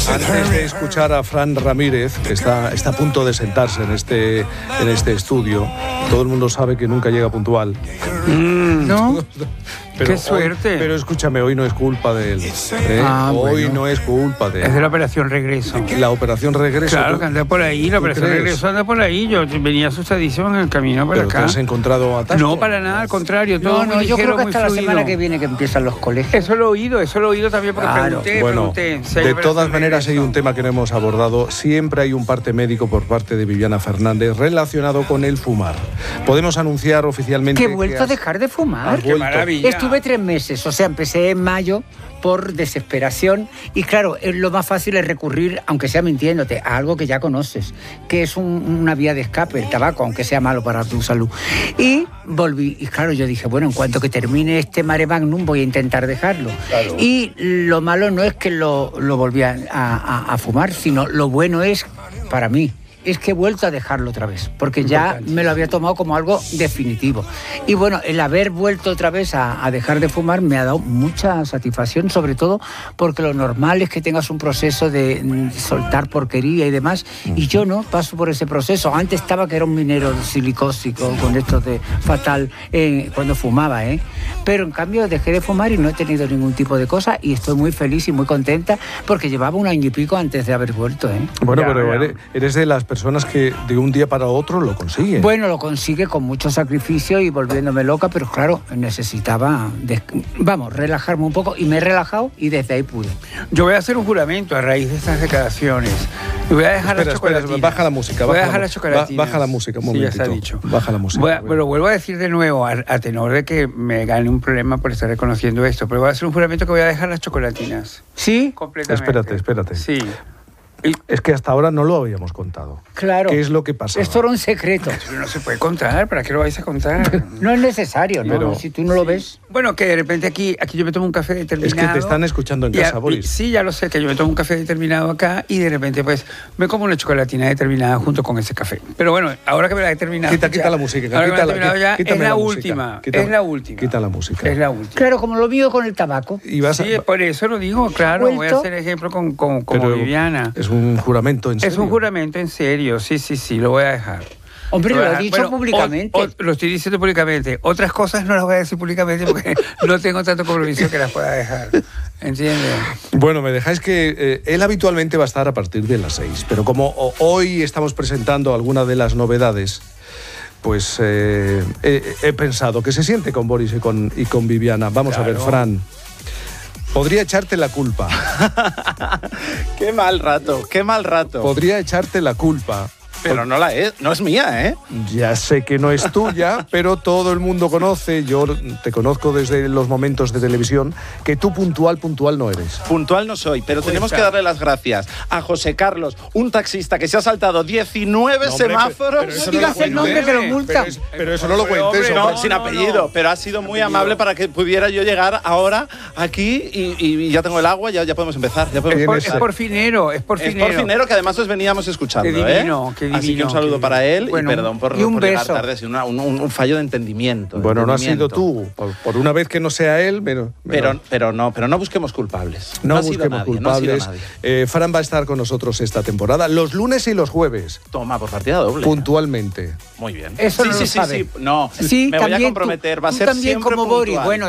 Antes de escuchar a Fran Ramírez, que está a punto de sentarse en este estudio, todo el mundo sabe que nunca llega puntual. ¿No? Pero ¡qué suerte! Pero escúchame, hoy no es culpa de él. Hoy no es culpa de él. Es de la operación regreso. La operación regreso. Claro, que anda por ahí, la operación crees? regreso anda por ahí. Yo venía asustadísimo en el camino para ¿Pero acá. te has encontrado atasco? No, para nada, al contrario. Todo muy yo ligero, creo que muy hasta la fluido. semana que viene que empiezan los colegios. Eso lo he oído también porque Claro. pregunté. Si hay de operación todas maneras hay regreso. un tema que no hemos abordado. Siempre hay un parte médico por parte de Viviana Fernández relacionado con el fumar. Podemos anunciar oficialmente Que he vuelto a dejar de fumar. ¡Qué maravilla! Estuve 3 meses, o sea, empecé en mayo por desesperación y claro, lo más fácil es recurrir, aunque sea mintiéndote, a algo que ya conoces, que es una vía de escape, el tabaco, aunque sea malo para tu salud. Y volví, y claro, yo dije, bueno, en cuanto que termine este mare magnum voy a intentar dejarlo. Claro. Y lo malo no es que lo volví a fumar, sino lo bueno es, para mí, es que he vuelto a dejarlo otra vez, porque ya me lo había tomado como algo definitivo. Y bueno, el haber vuelto otra vez a dejar de fumar me ha dado mucha satisfacción, sobre todo porque lo normal es que tengas un proceso de soltar porquería y demás, y yo no paso por ese proceso. Antes estaba que era un minero silicósico con esto de fatal cuando fumaba, pero en cambio dejé de fumar y no he tenido ningún tipo de cosa y estoy muy feliz y muy contenta porque llevaba 1 año y pico antes de haber vuelto. Bueno, Ya, pero ya. eres de las personas que de un día para otro lo consiguen. Bueno, lo consigue con mucho sacrificio y volviéndome loca, pero claro, necesitaba, relajarme un poco y me he relajado y desde ahí pude. Yo voy a hacer un juramento a raíz de estas declaraciones. Y voy a dejar las chocolatinas. Baja la música. Voy a dejar las chocolatinas. Baja la música, un Sí, momentito. ya se ha dicho. Baja la música. Pero vuelvo a decir de nuevo, a tenor de que me gane un problema por estar reconociendo esto, pero voy a hacer un juramento que voy a dejar las chocolatinas. ¿Sí? Completamente. Espérate. Sí. Es que hasta ahora no lo habíamos contado. Claro. ¿Qué es lo que pasa? Esto era un secreto. Pero no se puede contar, ¿para qué lo vais a contar? No es necesario, ¿no? Pero- Si tú no lo ves. Bueno, que de repente aquí yo me tomo un café determinado. Es que te están escuchando en casa, Boris. Sí, ya lo sé, que yo me tomo un café determinado acá y de repente pues me como una chocolatina determinada junto con ese café. Pero bueno, ahora que me la he terminado Quita la música. Ahora que me la he quítala, terminado ya, quítame es la música. última. Quita- Es la última. Quita la música. Es la última. Claro, como lo mío con el tabaco. Y vas a- Sí, por eso lo digo, claro, voy a ¿Vuelto? hacer ejemplo como pero Viviana. Es un juramento en serio. Es un juramento en serio, sí, lo voy a dejar. Hombre, lo voy a he dejar. dicho Bueno, públicamente. lo estoy diciendo públicamente. Otras cosas no las voy a decir públicamente porque no tengo tanto compromiso que las pueda dejar. ¿Entiendes? Bueno, me dejáis que él habitualmente va a estar a partir de las 6, pero como hoy estamos presentando algunas de las novedades, pues he pensado que se siente con Boris y con Viviana. Vamos a ver, Fran. Podría echarte la culpa. Qué mal rato. Podría echarte la culpa. Pero no es mía, ¿eh? Ya sé que no es tuya, pero todo el mundo conoce, yo te conozco desde los momentos de televisión, que tú puntual no eres. Puntual no soy, pero tenemos que darle las gracias a José Carlos, un taxista que se ha saltado 19 semáforos. pero eso No digas el nombre que lo multan. Pero eso no lo cuentes. No, hombre. sin apellido, pero ha sido muy amable para que pudiera yo llegar ahora aquí y ya tengo el agua, ya podemos empezar. Ya podemos Es empezar. por finero, Es por finero, que además os veníamos escuchando, Qué divino, ¿eh? qué Así que divino, un saludo qué para él bueno, y perdón por y un llegar beso. tarde, sino un fallo de entendimiento. de Bueno, no has sido entendimiento. tú. Por una vez que no sea él, Pero no busquemos culpables. no ha sido busquemos nadie, no ha sido culpables. nadie. Fran va a estar con nosotros esta temporada, los lunes y los jueves, Toma, por partida doble. puntualmente. Muy bien. Eso sí, no sí, lo sí, sabe. sí. No, Sí, me voy a también comprometer. tú, Va a tú ser también siempre como Boris. puntual. Bueno,